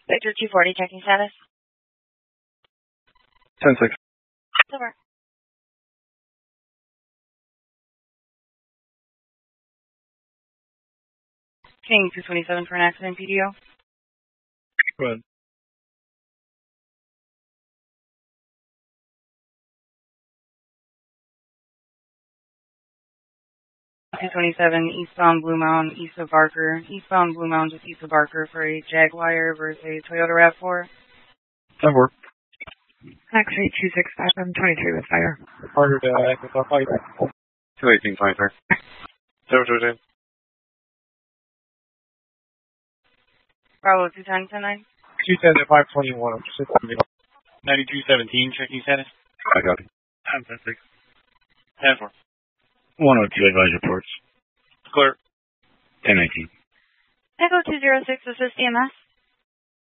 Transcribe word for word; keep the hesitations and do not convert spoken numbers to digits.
Victor two forty, checking status. ten six. Over. King two twenty-seven for an accident, P D O. Go ahead. two twenty-seven, eastbound Blue Mound, east of Barker. Eastbound Blue Mound, just east of Barker for a Jaguar versus a Toyota RAV four. That worked. X-ray two six five, I'm twenty-three with fire. Harder to access our fight. two eighteen, twenty-three. zero two two. Bravo two ten, ten nine. two ten at five twenty-one. I'm just ninety-two seventeen, checking status. I got it. ten six. ten four. one oh two advise reports. Clear. ten nineteen. Echo two zero six, assist E M S.